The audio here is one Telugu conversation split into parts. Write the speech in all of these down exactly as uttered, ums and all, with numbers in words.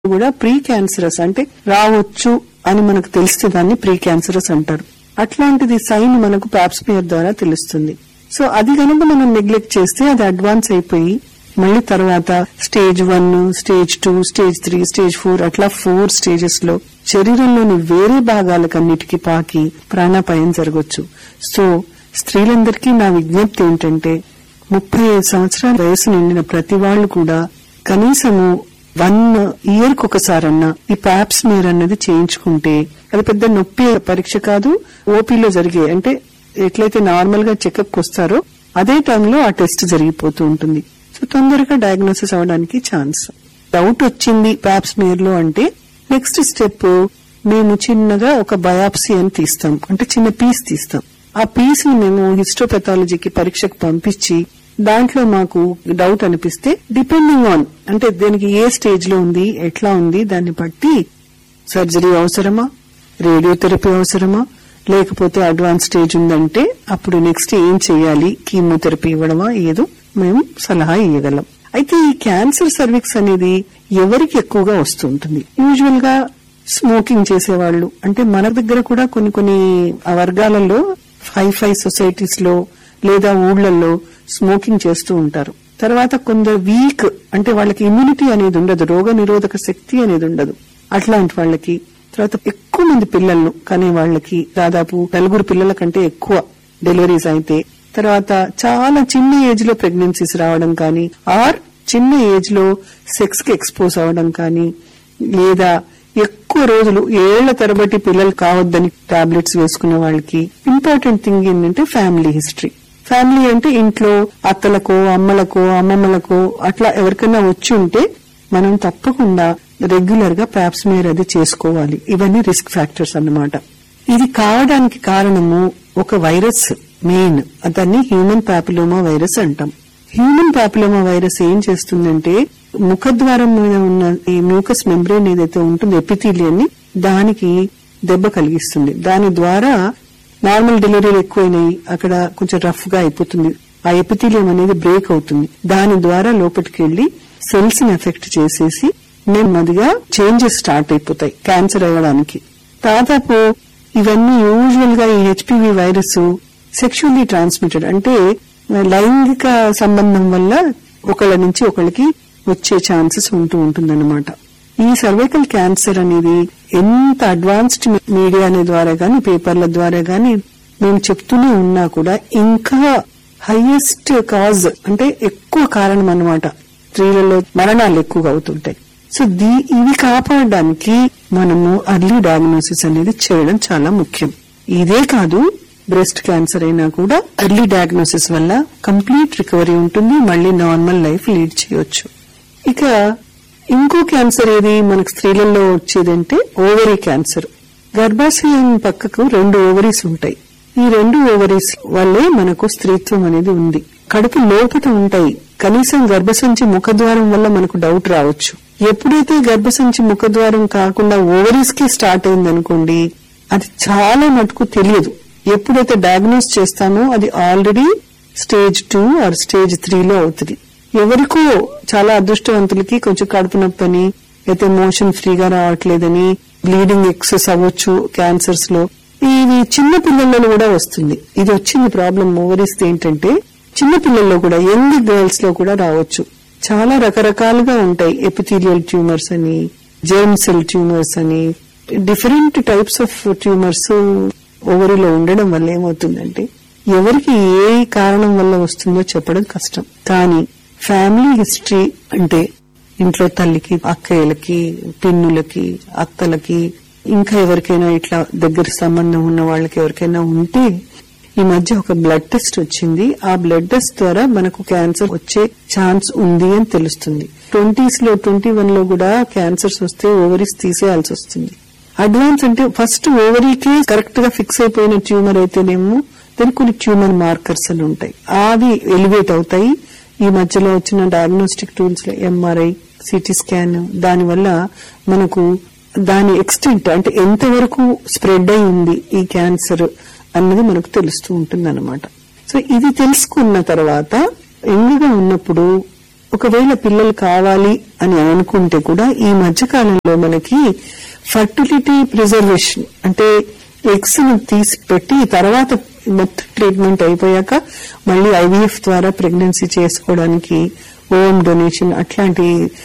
కూడా ప్రీ క్యాన్సరస్ అంటే రావచ్చు అని మనకు తెలిస్తే దాన్ని ప్రీ క్యాన్సరస్ అంటారు. అట్లాంటిది సైన్ మనకు పాప్స్మియర్ ద్వారా తెలుస్తుంది. సో అది కనుక మనం నెగ్లెక్ట్ చేస్తే అది అడ్వాన్స్ అయిపోయి మళ్ళీ తర్వాత stage one, stage two, stage three, stage four అట్లా ఫోర్ స్టేజెస్ లో శరీరంలోని వేరే భాగాలకన్నిటికీ పాకి ప్రాణాపాయం జరగచ్చు. సో స్త్రీలందరికీ నా విజ్ఞప్తి ఏంటంటే ముప్పై ఐదు సంవత్సరాల వయసు నిండిన ప్రతి వాళ్ళు కూడా కనీసము వన్ ఇయర్ కు ఒకసారన్నా ఈ పాప్స్మియర్ అన్నది చేయించుకుంటే అది పెద్ద నొప్పి పరీక్ష కాదు. ఓపీలో జరిగే అంటే ఎట్లయితే నార్మల్ గా చెకప్ వస్తారో అదే టైంలో ఆ టెస్ట్ జరిగిపోతూ ఉంటుంది. సో తొందరగా డయాగ్నోసిస్ అవడానికి ఛాన్స్. డౌట్ వచ్చింది పాప్స్మియర్ లో అంటే నెక్స్ట్ స్టెప్ మేము చిన్నగా ఒక బయాప్సీ అని తీస్తాం, అంటే చిన్న పీస్ తీస్తాం. ఆ పీస్ ని మేము హిస్టోపెథాలజీకి పరీక్షకు పంపించి దాంట్లో మాకు డౌట్ అనిపిస్తే డిపెండింగ్ ఆన్ అంటే దీనికి ఏ స్టేజ్ లో ఉంది, ఎట్లా ఉంది, దాన్ని బట్టి సర్జరీ అవసరమా, రేడియోథెరపీ అవసరమా, లేకపోతే అడ్వాన్స్ స్టేజ్ ఉందంటే అప్పుడు నెక్స్ట్ ఏం చేయాలి, కీమోథెరపీ ఇవ్వడమా, ఏదో మేము సలహా ఇవ్వగలం. అయితే ఈ క్యాన్సర్ సర్విక్స్ అనేది ఎవరికి ఎక్కువగా వస్తుంటుంది? యూజువల్ గా స్మోకింగ్ చేసేవాళ్లు, అంటే మన దగ్గర కూడా కొన్ని కొన్ని వర్గాలలో హై ఫై సొసైటీస్ లో లేదా ఊళ్లలో స్మోకింగ్ చేస్తూ ఉంటారు. తర్వాత కొందరు వీక్ అంటే వాళ్ళకి ఇమ్యూనిటీ అనేది ఉండదు, రోగ నిరోధక శక్తి అనేది ఉండదు, అట్లాంటి వాళ్ళకి. తర్వాత ఎక్కువ మంది పిల్లలను కనే వాళ్ళకి, దాదాపు నలుగురు పిల్లల కంటే ఎక్కువ డెలివరీస్ అయితే, తర్వాత చాలా చిన్న ఏజ్ లో ప్రెగ్నెన్సీస్ రావడం కానీ, ఆర్ చిన్న ఏజ్ లో సెక్స్ కి ఎక్స్పోజ్ అవడం కానీ, లేదా ఎక్కువ రోజులు ఏళ్ల తరబడి పిల్లలు కావద్దని టాబ్లెట్స్ వేసుకునే వాళ్ళకి. ఇంపార్టెంట్ థింగ్ ఏంటంటే ఫ్యామిలీ హిస్టరీ. ఫ్యామిలీ అంటే ఇంట్లో అత్తలకో, అమ్మలకో, అమ్మమ్మలకో అట్లా ఎవరికైనా వచ్చి ఉంటే మనం తప్పకుండా రెగ్యులర్ గా పాప్స్మియర్ అది చేసుకోవాలి. ఇవన్నీ రిస్క్ ఫ్యాక్టర్స్ అన్నమాట. ఇది కావడానికి కారణము ఒక వైరస్ మెయిన్, దాన్ని హ్యూమన్ పాపిలోమా వైరస్ అంటాం. హ్యూమన్ పాపిలోమా వైరస్ ఏం చేస్తుందంటే ముఖద్వారం మీద ఉన్న ఈ మ్యూకస్ మెంబ్రేన్ ఏదైతే ఉంటుందో ఎపిథీలియన్ని దానికి దెబ్బ కలిగిస్తుంది. దాని ద్వారా నార్మల్ డెలివరీలు ఎక్కువైనాయి, అక్కడ కొంచెం రఫ్ గా అయిపోతుంది, ఆ ఎపిథీలియం అనేది బ్రేక్ అవుతుంది. దాని ద్వారా లోపలికి వెళ్లి సెల్స్ ని ఎఫెక్ట్ చేసేసి నెమ్మదిగా చేంజెస్ స్టార్ట్ అయిపోతాయి క్యాన్సర్ అవ్వడానికి. దాదాపు ఇవన్నీ యూజువల్ గా ఈ హెచ్పివి వైరస్ సెక్షువల్లీ ట్రాన్స్మిటెడ్ అంటే లైంగిక సంబంధం వల్ల ఒకళ్ళ నుంచి ఒకళ్ళకి వచ్చే ఛాన్సెస్ ఉంటూ ఉంటుందన్నమాట. ఈ సర్వైకల్ క్యాన్సర్ అనేది ఎంత అడ్వాన్స్డ్ మీడియా అనే ద్వారా గాని, పేపర్ల ద్వారా గాని మేము చెప్తూనే ఉన్నా కూడా ఇంకా హైయెస్ట్ కాజ్ అంటే ఎక్కువ కారణం అన్నమాట. స్త్రీలలో మరణాలు ఎక్కువగా అవుతుంటాయి. సో దీ ఇవి కాపాడడానికి మనము అర్లీ డయాగ్నోసిస్ అనేది చేయడం చాలా ముఖ్యం. ఇదే కాదు, బ్రెస్ట్ క్యాన్సర్ అయినా కూడా ఎర్లీ డయాగ్నోసిస్ వల్ల కంప్లీట్ రికవరీ ఉంటుంది, మళ్లీ నార్మల్ లైఫ్ లీడ్ చేయొచ్చు. ఇక ఇంకో క్యాన్సర్ ఏది మనకు స్త్రీలలో వచ్చేదంటే ఓవరీ క్యాన్సర్. గర్భాశయం పక్కకు రెండు ఓవరీస్ ఉంటాయి. ఈ రెండు ఓవరీస్ వల్లే మనకు స్త్రీత్వం అనేది ఉంది. కడుపు లోపట ఉంటాయి. కనీసం గర్భసంచి ముఖద్వారం వల్ల మనకు డౌట్ రావచ్చు. ఎప్పుడైతే గర్భసంచి ముఖద్వారం కాకుండా ఓవరీస్ కి స్టార్ట్ అయిందనుకోండి, అది చాలా మటుకు తెలియదు. ఎప్పుడైతే డయాగ్నోస్ చేస్తామో అది already stage two are stage త్రీలో అవుతుంది. ఎవరికో చాలా అదృష్టవంతులకి కొంచెం కడుపు నొప్పి అని, అయితే మోషన్ ఫ్రీగా రావట్లేదని, బ్లీడింగ్ ఎక్సెస్ అవ్వచ్చు క్యాన్సర్స్ లో. ఇది చిన్న పిల్లల్లో కూడా వస్తుంది. ఇది వచ్చింది ప్రాబ్లం ఓవరీస్ ఏంటంటే చిన్న పిల్లల్లో కూడా, యంగ్ గర్ల్స్ లో కూడా రావచ్చు. చాలా రకరకాలుగా ఉంటాయి. ఎపిథీలియల్ ట్యూమర్స్ అని, జెర్మ్ సెల్ ట్యూమర్స్ అని, డిఫరెంట్ టైప్స్ ఆఫ్ ట్యూమర్స్ ఓవరీలో ఉండడం వల్ల ఏమవుతుందంటే ఎవరికి ఏ కారణం వల్ల వస్తుందో చెప్పడం కష్టం. కానీ ఫ్యామిలీ హిస్టరీ అంటే ఇంట్లో తల్లికి, అక్కయ్యలకి, పిన్నులకి, అత్తలకి, ఇంకా ఎవరికైనా ఇట్లా దగ్గర సంబంధం ఉన్న వాళ్ళకి ఎవరికైనా ఉంటే ఈ మధ్య ఒక బ్లడ్ టెస్ట్ వచ్చింది. ఆ బ్లడ్ టెస్ట్ ద్వారా మనకు క్యాన్సర్ వచ్చే ఛాన్స్ ఉంది అని తెలుస్తుంది. ట్వంటీస్ లో ట్వంటీ వన్ లో కూడా క్యాన్సర్స్ వస్తే ఓవరీస్ తీసేయాల్సి వస్తుంది. అడ్వాన్స్ అంటే ఫస్ట్ ఓవరీకే కరెక్ట్ గా ఫిక్స్ అయిపోయిన ట్యూమర్ అయితేనేమో దానికి కొన్ని ట్యూమర్ మార్కర్స్ అని ఉంటాయి, అవి ఎలివేట్ అవుతాయి. ఈ మధ్యలో వచ్చిన డయాగ్నోస్టిక్ టూల్స్ లో ఎంఆర్ఐ, సిటీ స్కాన్, దాని వల్ల మనకు దాని ఎక్స్టెంట్ అంటే ఎంతవరకు స్ప్రెడ్ అయి ఉంది ఈ క్యాన్సర్ అన్నది మనకు తెలుస్తూ ఉంటుంది అన్నమాట. సో ఇది తెలుసుకున్న తర్వాత యంగ్ గా ఉన్నప్పుడు ఒకవేళ పిల్లలు కావాలి అని అనుకుంటే కూడా ఈ మధ్య కాలంలో మనకి ఫర్టిలిటీ ప్రిజర్వేషన్ అంటే ఎగ్స్ ను తీసి పెట్టి తర్వాత మొత్తం ట్రీట్మెంట్ అయిపోయాక మళ్ళీ ఐవీఎఫ్ ద్వారా ప్రెగ్నెన్సీ చేసుకోవడానికి ఓఎం డొనేషన్ అట్లాంటి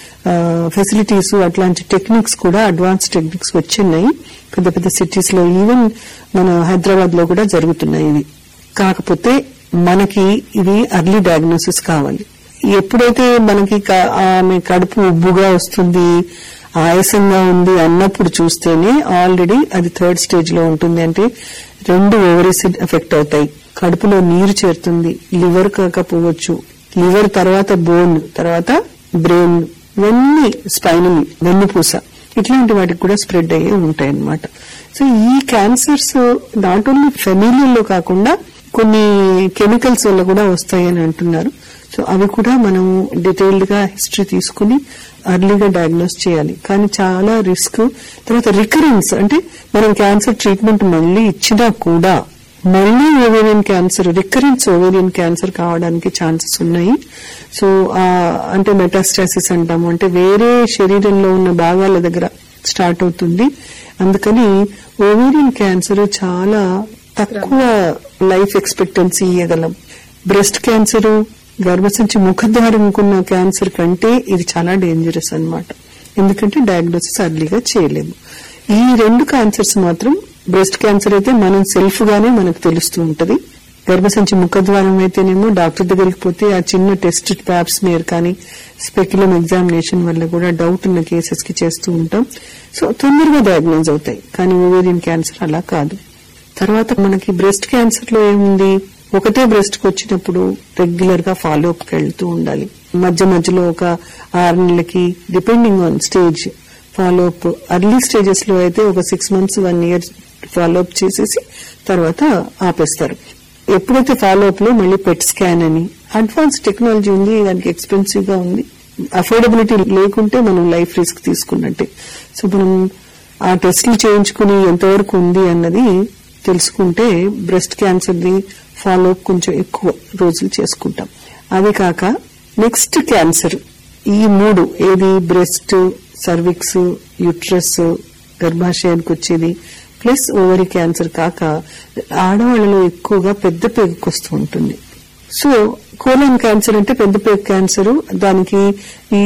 ఫెసిలిటీస్ అట్లాంటి టెక్నిక్స్ కూడా అడ్వాన్స్ టెక్నిక్స్ వచ్చినాయి పెద్ద పెద్ద సిటీస్ లో, ఈవెన్ మన హైదరాబాద్ లో కూడా జరుగుతున్నాయి ఇవి. కాకపోతే మనకి ఇది అర్లీ డయాగ్నోసిస్ కావాలి. ఎప్పుడైతే మనకి ఆమె కడుపు ఉబ్బుగా వస్తుంది, ఆయాసంగా ఉంది అన్నప్పుడు చూస్తేనే ఆల్రెడీ అది థర్డ్ స్టేజ్ లో ఉంటుంది. అంటే రెండు ఓవరీస్ ఎఫెక్ట్ అవుతాయి, కడుపులో నీరు చేరుతుంది, లివర్ కాకపోవచ్చు, లివర్ తర్వాత బోన్, తర్వాత బ్రెయిన్, ఇవన్నీ స్పైనల్ వెన్నుపూస, ఇట్లాంటి వాటికి కూడా స్ప్రెడ్ అయ్యే ఉంటాయి అన్నమాట. సో ఈ క్యాన్సర్స్ నాట్ ఓన్లీ ఫెమిలియల్ లో కాకుండా కొన్ని కెమికల్స్ వల్ల కూడా వస్తాయని అంటున్నారు. సో అవి కూడా మనం డీటెయిల్డ్ గా హిస్టరీ తీసుకుని అర్లీగా డయాగ్నోస్ చేయాలి. కానీ చాలా రిస్క్. తర్వాత రికరెన్స్ అంటే మనం క్యాన్సర్ ట్రీట్మెంట్ మళ్ళీ ఇచ్చినా కూడా మళ్ళీ ovarian cancer, recurrence ovarian cancer కావడానికి ఛాన్సెస్ ఉన్నాయి. సో అంటే మెటాస్టాసిస్ అంటాము, అంటే వేరే శరీరంలో ఉన్న భాగాల దగ్గర స్టార్ట్ అవుతుంది. అందుకని ఓవేరియన్ క్యాన్సర్ చాలా తక్కువ లైఫ్ ఎక్స్పెక్టెన్సీ ఇవ్వగలం. బ్రెస్ట్ క్యాన్సర్, గర్భసంచి ముఖద్వారంకున్న క్యాన్సర్ కంటే ఇది చాలా డేంజరస్ అన్నమాట. ఎందుకంటే డయాగ్నోసిస్ అర్లీగా చేయలేము. ఈ రెండు క్యాన్సర్స్ మాత్రం, బ్రెస్ట్ క్యాన్సర్ అయితే మనం సెల్ఫ్ గానే మనకు తెలుస్తూ ఉంటది. గర్భసంచి ముఖద్వారం అయితేనేమో డాక్టర్ దగ్గరికి పోతే ఆ చిన్న టెస్ట్ ప్యాప్ స్మియర్ కానీ స్పెక్యులమ్ ఎగ్జామినేషన్ వల్ల కూడా డౌట్ ఉన్న కేసెస్ కి చేస్తూ ఉంటాం. సో తొందరగా డయాగ్నోజ్ అవుతాయి. కానీ ఓవేరియన్ క్యాన్సర్ అలా కాదు. తర్వాత మనకి బ్రెస్ట్ క్యాన్సర్ లో ఏముంది, ఒకటే బ్రెస్ట్ కి వచ్చినప్పుడు రెగ్యులర్ గా ఫాలో అప్ కి వెళ్తూ ఉండాలి. మధ్య మధ్యలో ఒక ఆరు నెలలకి depending on stage follow up. Early stages లో అయితే ఒక six months one year follow up చేసేసి తర్వాత ఆపేస్తారు. ఎప్పుడైతే ఫాలో అప్ లో మళ్ళీ పెట్ స్కాన్ అని అడ్వాన్స్ టెక్నాలజీ ఉంది, దానికి ఎక్స్పెన్సివ్ గా ఉంది. అఫోర్డబిలిటీ లేకుంటే మనం లైఫ్ రిస్క్ తీసుకున్నట్టే. సో మనం ఆ టెస్టులు చేయించుకుని ఎంతవరకు ఉంది అన్నది తెలుసుకుంటే breast cancer the follow up కొంచెం ఎక్కువ రోజులు చేసుకుంటాం. అదే కాక నెక్స్ట్ క్యాన్సర్, ఈ మూడు ఏది బ్రెస్ట్, సర్విక్స్, యూట్రస్, గర్భాశయానికి వచ్చేది ప్లస్ ఓవరీ క్యాన్సర్ కాక ఆడవాళ్లలో ఎక్కువగా పెద్ద పేగుకు వస్తూ ఉంటుంది. సో కోలన్ క్యాన్సర్ అంటే పెద్ద పేగు క్యాన్సర్. దానికి ఈ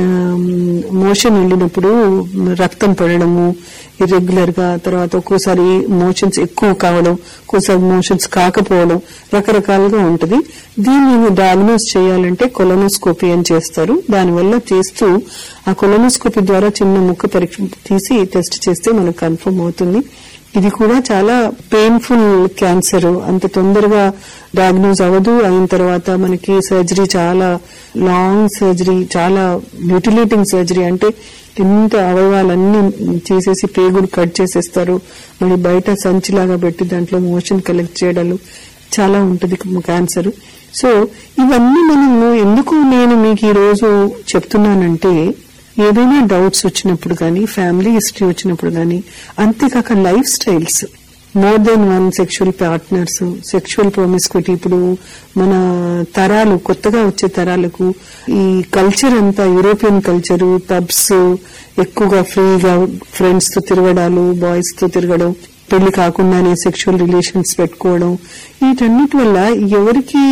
మోషన్ వెళ్ళినప్పుడు రక్తం పడడము ఇర్రెగ్యులర్ గా, తర్వాత ఒక్కోసారి మోషన్స్ ఎక్కువ కావడం, ఒక్కోసారి మోషన్స్ కాకపోవడం, రకరకాలుగా ఉంటది. దీన్ని డయాగ్నోస్ చేయాలంటే కొలనోస్కోపీ అని చేస్తారు. దానివల్ల చేస్తూ ఆ కొలనోస్కోపీ ద్వారా చిన్న ముక్క పరీక్ష తీసి టెస్ట్ చేస్తే మనకు కన్ఫర్మ్ అవుతుంది. ఇది కూడా చాలా పెయిన్ఫుల్ క్యాన్సర్, అంత తొందరగా డయాగ్నోజ్ అవ్వదు. అయిన తర్వాత మనకి సర్జరీ చాలా లాంగ్ సర్జరీ, చాలా మ్యూటిలేటింగ్ సర్జరీ. అంటే ఇంత అవయవాలన్నీ చేసేసి పేగుడు కట్ చేసేస్తారు, మళ్ళీ బయట సంచిలాగా పెట్టి దాంట్లో మోషన్ కలెక్ట్ చేయడాలు చాలా ఉంటది క్యాన్సర్. సో ఇవన్నీ మనము ఎందుకు నేను మీకు ఈ రోజు చెప్తున్నానంటే, ఏదైనా డౌట్స్ వచ్చినప్పుడు కానీ, ఫ్యామిలీ హిస్టరీ వచ్చినప్పుడు కానీ, అంతేకాక life styles, more than one sexual partners, sexual ప్రొమిస్క్యూటీ. ఇప్పుడు మన తరాలు, కొత్తగా వచ్చే తరాలకు ఈ కల్చర్ అంతా యూరోపియన్ కల్చరు, పబ్స్, ఎక్కువగా ఫ్రీగా ఫ్రెండ్స్ తో తిరగడాలు, బాయ్స్ తో తిరగడం, పెళ్లి కాకుండానే సెక్షువల్ రిలేషన్స్ పెట్టుకోవడం, వీటన్నిటి వల్ల ఎవరికి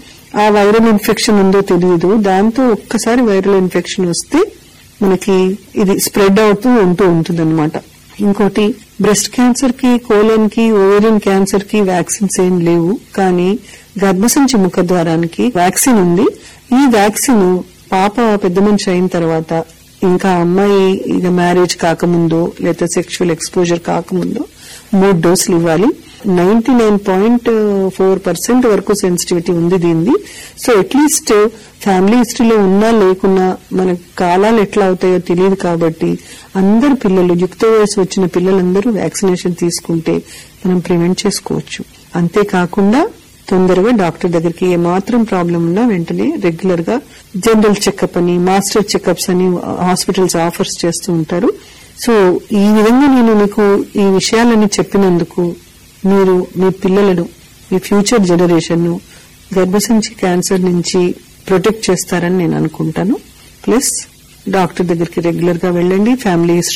ఆ వైరల్ ఇన్ఫెక్షన్ ఉందో తెలియదు. దాంతో ఒక్కసారి వైరల్ ఇన్ఫెక్షన్ వస్తే మనకి ఇది స్ప్రెడ్ అవుతూ ఉంటూ ఉంటుంది అనమాట. ఇంకోటి, బ్రెస్ట్ క్యాన్సర్ కి, కోలన్ కి, ఓవేరియన్ క్యాన్సర్ కి వ్యాక్సిన్స్ ఏం లేవు. కానీ గర్భసంచి ముఖద్వారానికి వ్యాక్సిన్ ఉంది. ఈ వ్యాక్సిన్ పాప పెద్ద మనిషి అయిన తర్వాత, ఇంకా అమ్మాయి ఇక మ్యారేజ్ కాకముందో లేదా సెక్షువల్ ఎక్స్పోజర్ కాకముందో మూడు డోసులు ఇవ్వాలి. Ninety nine point four percent వరకు సెన్సిటివిటీ ఉంది దీనిది. సో అట్లీస్ట్ ఫ్యామిలీ హిస్టరీలో ఉన్నా లేకున్నా మన కాలాలు ఎట్లా అవుతాయో తెలియదు. కాబట్టి అందరు పిల్లలు, యుక్త వయసు వచ్చిన పిల్లలందరూ వ్యాక్సినేషన్ తీసుకుంటే మనం ప్రివెంట్ చేసుకోవచ్చు. అంతేకాకుండా తొందరగా డాక్టర్ దగ్గరికి ఏమాత్రం ప్రాబ్లం ఉన్నా వెంటనే రెగ్యులర్ గా జనరల్ చెకప్ అని, మాస్టర్ చెకప్స్ అని హాస్పిటల్స్ ఆఫర్స్ చేస్తూ ఉంటారు. సో ఈ విధంగా నేను మీకు ఈ విషయాలన్నీ చెప్పినందుకు మీరు మీ పిల్లలను, మీ ఫ్యూచర్ జనరేషన్ ను గర్భసంచి క్యాన్సర్ నుంచి ప్రొటెక్ట్ చేస్తారని నేను అనుకుంటాను. ప్లస్ డాక్టర్ దగ్గరికి రెగ్యులర్ గా వెళ్ళండి. ఫ్యామిలీ